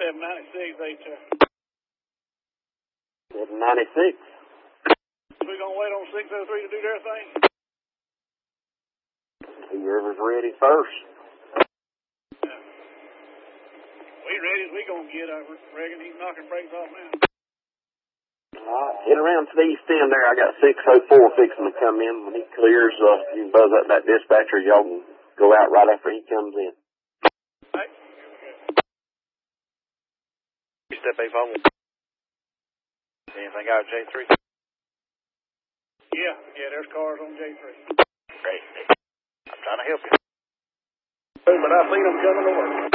796, H. 796. We gonna wait on 603 to do their thing? Whoever's ready first. We ready as we gonna get, I reckon. He's knocking brakes off now. Alright, head around to the east end there. I got 604 fixing to come in. When he clears, you can buzz up that dispatcher. Y'all can go out right after he comes in. Right. Step A phone. Anything out of J3? Yeah, there's cars on J3. Great. I'm trying to help you. But I seen them coming to work.